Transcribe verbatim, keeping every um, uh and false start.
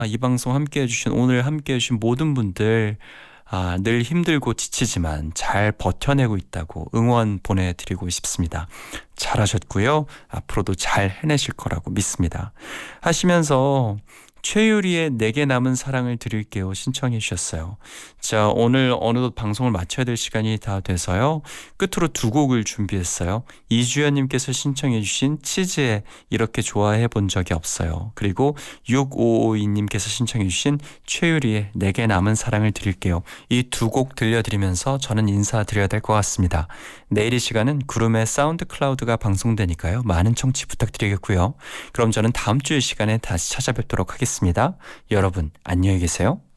아, 이 방송 함께 해주신 오늘 함께 해주신 모든 분들 아, 늘 힘들고 지치지만 잘 버텨내고 있다고 응원 보내드리고 싶습니다. 잘하셨고요. 앞으로도 잘 해내실 거라고 믿습니다. 하시면서 최유리의 내게 남은 사랑을 드릴게요 신청해 주셨어요. 자, 오늘 어느덧 방송을 마쳐야 될 시간이 다 돼서요. 끝으로 두 곡을 준비했어요. 이주연님께서 신청해 주신 치즈의 이렇게 좋아해 본 적이 없어요. 그리고 육오오이님께서 신청해 주신 최유리의 내게 남은 사랑을 드릴게요. 이 두 곡 들려드리면서 저는 인사드려야 될 것 같습니다. 내일 이 시간은 구름의 사운드 클라우드가 방송되니까요. 많은 청취 부탁드리겠고요. 그럼 저는 다음 주의 시간에 다시 찾아뵙도록 하겠습니다. 여러분 안녕히 계세요.